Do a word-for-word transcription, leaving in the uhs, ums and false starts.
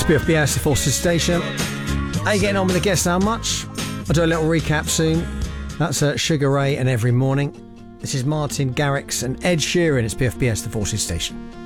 P F B S, the Forces Station. How you getting on with the guest? How much? I'll do a little recap soon. That's uh, Sugar Ray and Every Morning. This is Martin Garrix and Ed Sheeran. It's P F B S, the Forces Station.